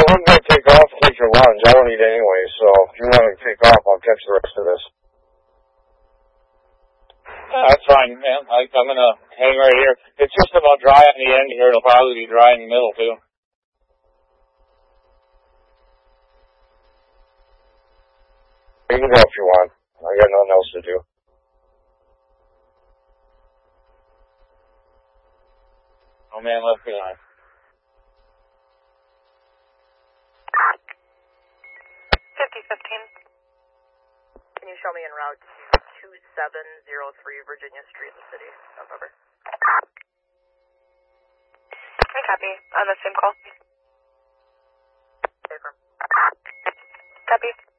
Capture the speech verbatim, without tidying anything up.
I'm going to take off, take your lunch. I don't eat anyway, so if you want to take off, I'll catch the rest of this. That's fine, man. I, I'm going to hang right here. It's just about dry on the end here. It'll probably be dry in the middle, too. You can go if you want. I got nothing else to do. Oh, man, left behind. fifty fifteen. Can you show me en route two seven zero three Virginia Street in the city? Over. I copy. On the same call. Paper. Copy.